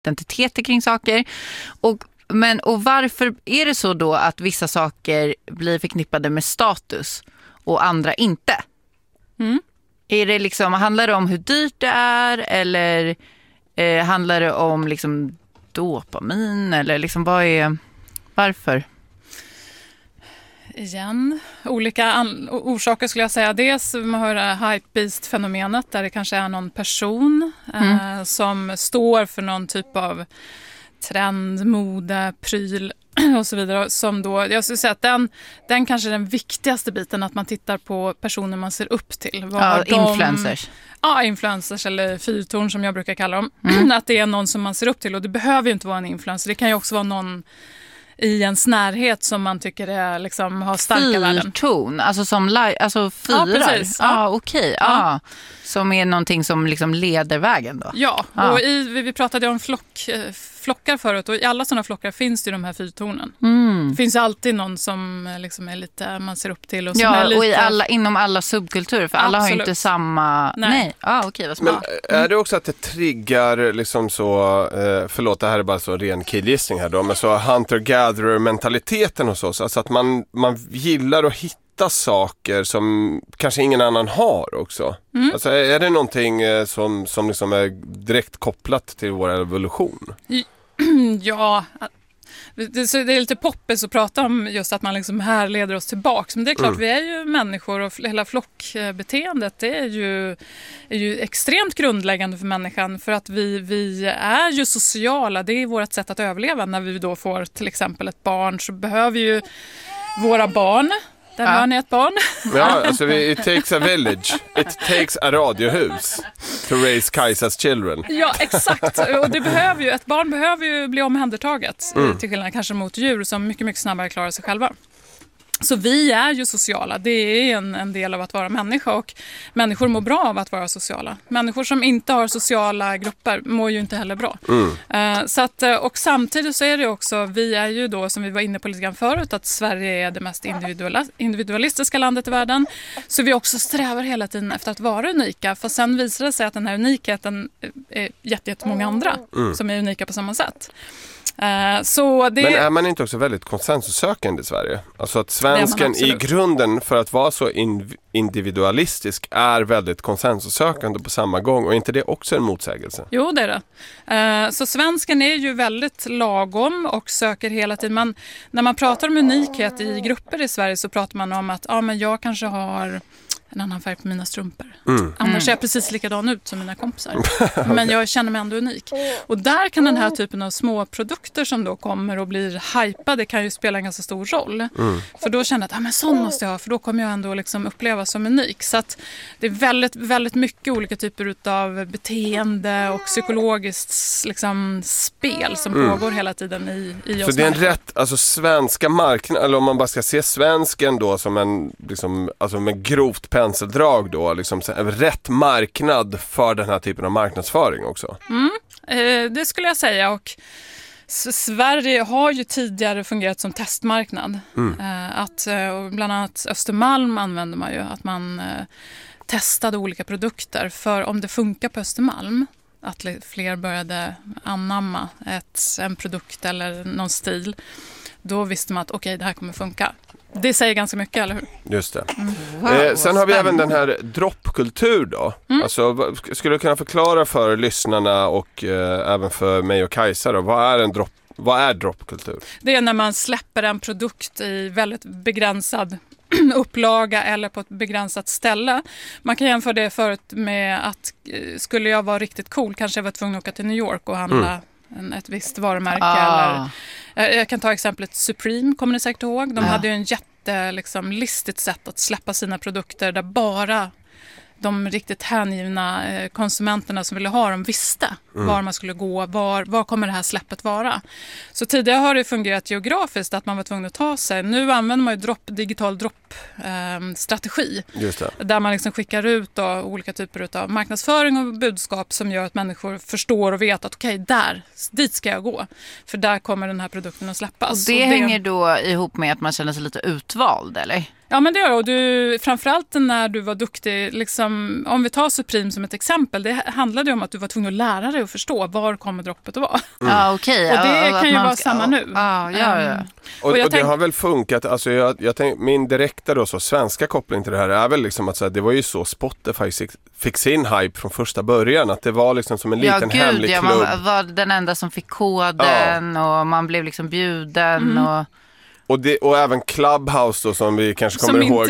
identiteter kring saker. Och varför är det så då att vissa saker blir förknippade med status och andra inte? Är det liksom, handlar det om hur dyrt det är, eller handlar det om liksom dopamin, eller liksom varför? Igen, olika orsaker skulle jag säga. Dels man hör hypebeast-fenomenet där det kanske är någon person som står för någon typ av trend, mode, pryl och så vidare. Som då, jag skulle säga att den kanske är den viktigaste biten, att man tittar på personer man ser upp till. Influencers. Ja, influencers eller fyrtorn som jag brukar kalla dem. Att det är någon som man ser upp till, och det behöver ju inte vara en influencer. Det kan ju också vara någon i ens närhet som man tycker är, liksom, har starka värden. Fyrtorn, alltså som fyrar? Ja, precis. Ja. Okej. Ja. Som är någonting som liksom leder vägen då? Ja, och vi pratade om flockar förut, och i alla sådana flockar finns det ju de här fyrtornen. Det finns ju alltid någon som liksom är lite, man ser upp till. Och som är lite... och inom alla subkulturer, för alla har ju inte samma... Nej. Okej, vad smart. Men är det också att det triggar liksom så, förlåt, det här är bara så ren killgissning här då, men så hunter-gatherer-mentaliteten hos oss, alltså att man gillar att hitta saker som kanske ingen annan har också. Alltså, är det någonting som liksom är direkt kopplat till vår evolution? Ja, det är lite poppis att prata om just att man liksom här leder oss tillbaka. Men det är klart, vi är ju människor, och hela flockbeteendet, det är ju extremt grundläggande för människan, för att vi är ju sociala. Det är vårt sätt att överleva. När vi då får till exempel ett barn, så behöver ju våra barn... Där hör ni ett barn. Ja, alltså it takes a village. It takes a radiohus to raise Kajsas children. Ja, exakt. Och ett barn behöver ju bli omhändertaget, till skillnad kanske mot djur som mycket, mycket snabbare klarar sig själva. Så vi är ju sociala. Det är en del av att vara människa, och människor mår bra av att vara sociala. Människor som inte har sociala grupper mår ju inte heller bra. Så att, och samtidigt så är det också, vi är ju då, som vi var inne på lite grann förut, att Sverige är det mest individualistiska landet i världen. Så vi också strävar hela tiden efter att vara unika. För sen visar det sig att den här unikheten är jättemånga andra som är unika på samma sätt. Men är man inte också väldigt konsensussökande i Sverige? Alltså att svensken i grunden, för att vara så individualistisk, är väldigt konsensussökande på samma gång, och inte det också en motsägelse? Jo, det är det. Så svensken är ju väldigt lagom och söker hela tiden. När man pratar om unikhet i grupper i Sverige, så pratar man om att men jag kanske har en annan färg på mina strumpor. Annars är jag precis likadan ut som mina kompisar. Men jag känner mig ändå unik. Och där kan den här typen av små produkter som då kommer och blir hypade, kan ju spela en ganska stor roll. För då känner jag att men sån måste jag ha, för då kommer jag ändå liksom uppleva som unik. Så att det är väldigt, väldigt mycket olika typer av beteende och psykologiskt liksom spel som pågår hela tiden i oss. Så det är en rätt, alltså svenska marknad, eller om man bara ska se svensken då som en liksom, alltså med grovt penseldrag då, liksom rätt marknad för den här typen av marknadsföring också. Det skulle jag säga, och Sverige har ju tidigare fungerat som testmarknad. Att bland annat Östermalm använder man ju, att man testade olika produkter, för om det funkar på Östermalm, att fler började anamma en produkt eller någon stil, då visste man att okej, det här kommer funka. Det säger ganska mycket, eller hur? Just det. Sen har vi även den här droppkultur då. Alltså, skulle du kunna förklara för lyssnarna och även för mig och Kajsa då, vad är droppkultur? Det är när man släpper en produkt i väldigt begränsad upplaga eller på ett begränsat ställe. Man kan jämföra det förut med att skulle jag vara riktigt cool, kanske jag var tvungen att åka till New York och handla ett visst varumärke. Eller, jag kan ta exemplet Supreme, kommer ni säkert ihåg. De hade ju en listigt sätt att släppa sina produkter där bara de riktigt hängivna konsumenterna som ville ha dem visste var man skulle gå, var kommer det här släppet vara. Så tidigare har det fungerat geografiskt att man var tvungen att ta sig. Nu använder man ju digital dropp-strategi. Där man liksom skickar ut då olika typer av marknadsföring och budskap som gör att människor förstår och vet att okej, dit ska jag gå. För där kommer den här produkten att släppas. Och det hänger då ihop med att man känner sig lite utvald, eller? Ja, men det gör det. Och du, framförallt när du var duktig, liksom, om vi tar Supreme som ett exempel, det handlade om att du var tvungen att lära dig lättare att förstå var kommer droppet att vara. Ja, okej. Och det kan ju vara samma nu. Ja. Och det har väl funkat, alltså jag tänker, min direkta då, så svenska koppling till det här är väl liksom att så här, det var ju så Spotify fick sin hype från första början, att det var liksom som en liten hemlig klubb. Man var den enda som fick koden och man blev liksom bjuden och även Clubhouse då, som vi kanske kommer ihåg.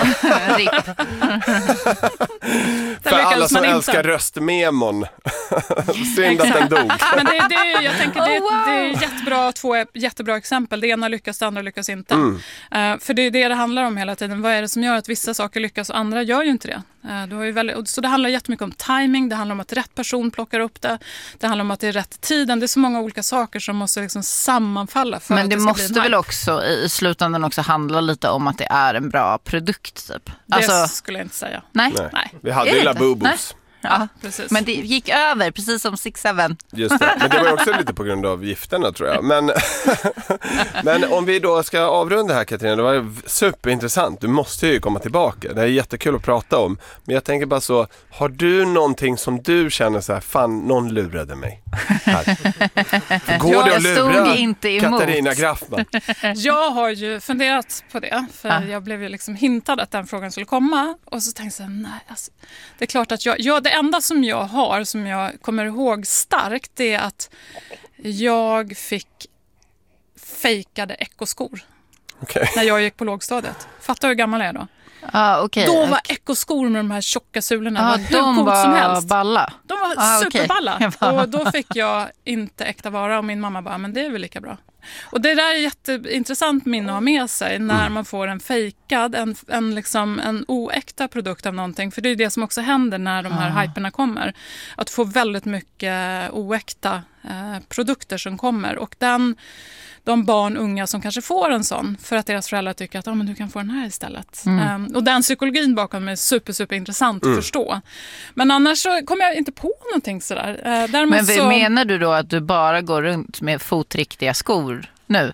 För alla som älskar röstmemon. Synd att den dog. Men jag tänker det är två jättebra exempel. Det ena lyckas, det andra lyckas inte. För det är det handlar om hela tiden. Vad är det som gör att vissa saker lyckas och andra gör ju inte det? Så det handlar jättemycket om timing. Det handlar om att rätt person plockar upp det. Det handlar om att det är rätt tiden. Det är så många olika saker som måste liksom sammanfalla för men att det ska måste bli väl också i slutändan också handla lite om att det är en bra produkt typ. Det skulle jag inte säga. Nej. Vi hade ju Labubos. Ja, precis. Men det gick över, precis som 6-7. Just det, men det var också lite på grund av gifterna tror jag. Men om vi då ska avrunda här, Katarina, det var superintressant. Du måste ju komma tillbaka. Det är jättekul att prata om. Men jag tänker bara så, har du någonting som du känner så här, fan, någon lurade mig här? Går det att lura inte emot. Katarina Graffman? Jag har ju funderat på det, för jag blev ju liksom hintad att den frågan skulle komma. Och så tänkte jag, nej, alltså, det är klart att det enda som jag har, som jag kommer ihåg starkt, det är att jag fick fejkade ekoskor när jag gick på lågstadiet. Fattar hur gammal jag är då? Då var ekoskor med de här tjocka sulorna var hur coolt som helst. Balla. De var superballa. Och då fick jag inte äkta vara och min mamma bara, men det är väl lika bra. Och det där är jätteintressant minne att ha med sig när man får en fejkad, en oäkta produkt av någonting. För det är det som också händer när de här hyperna kommer. Att få väldigt mycket oäkta produkter som kommer. Och de barn, unga som kanske får en sån för att deras föräldrar tycker att men du kan få den här istället. Och den psykologin bakom är super intressant att förstå. Men annars så kommer jag inte på någonting sådär. Men menar du då att du bara går runt med fotriktiga skor nu?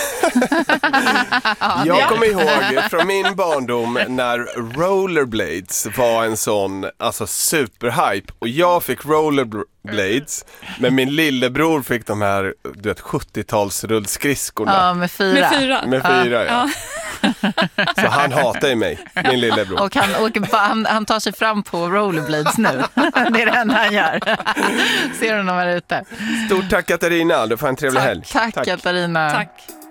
Jag kommer ihåg från min barndom när rollerblades var en sån superhype, och jag fick rollerblades men min lillebror fick de här 70-tals rullskridskorna. Med fyra. Med fyra, ja. Så han hatar ju mig, min lillebror. Och han tar sig fram på rollerblades nu. Det är det enda han gör. Ser du någon här ute? Stort tack Katarina, du får en trevlig helg. Tack Katarina. Tack.